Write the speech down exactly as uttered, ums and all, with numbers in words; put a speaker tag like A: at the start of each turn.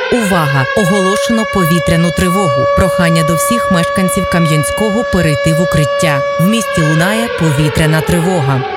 A: Увага! Оголошено повітряну тривогу. Прохання до всіх мешканців Кам'янського перейти в укриття. В місті лунає повітряна тривога.